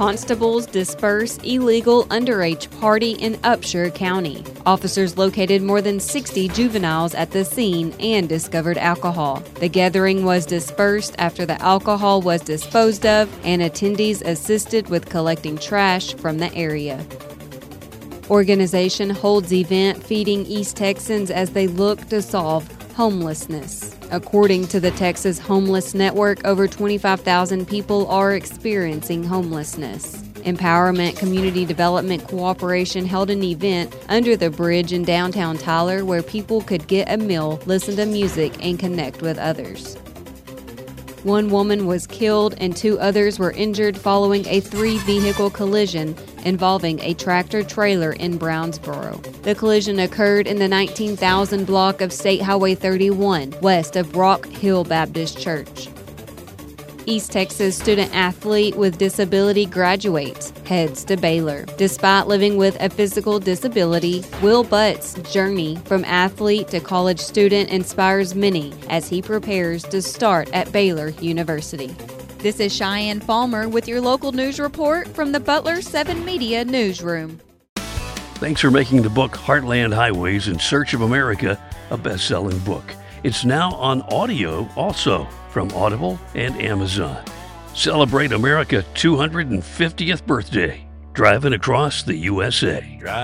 constables disperse illegal underage party in Upshur County. Officers located more than 60 juveniles at the scene and discovered alcohol. The gathering was dispersed after the alcohol was disposed of, and attendees assisted with collecting trash from the area. Organization holds event feeding East Texans as they look to solve homelessness. According to the Texas Homeless Network, over 25,000 people are experiencing homelessness. Empowerment Community Development Cooperation held an event under the bridge in downtown Tyler where people could get a meal, listen to music, and connect with others. One woman was killed and 2 others were injured following a 3-vehicle collision involving a tractor-trailer in Brownsboro. The collision occurred in the 19,000 block of State Highway 31, west of Rock Hill Baptist Church. East Texas student-athlete with disability graduates, heads to Baylor. Despite living with a physical disability, Will Butt's journey from athlete to college student inspires many as he prepares to start at Baylor University. This is Cheyenne Falmer with your local news report from the Butler 7 Media Newsroom. Thanks for making the book Heartland Highways in Search of America a best-selling book. It's now on audio also from Audible and Amazon. Celebrate America's 250th birthday, driving across the USA.